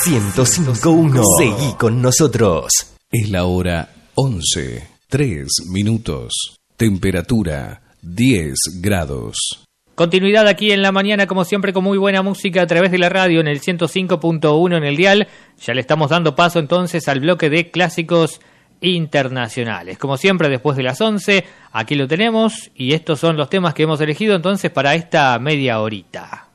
105.1. Seguí con nosotros. Es la hora 11:03. Temperatura 10 grados. Continuidad aquí en la mañana, como siempre, con muy buena música a través de la radio en el 105.1 en el dial. Ya le estamos dando paso entonces al bloque de clásicos internacionales. Como siempre, después de las 11, aquí lo tenemos y estos son los temas que hemos elegido entonces para esta media horita.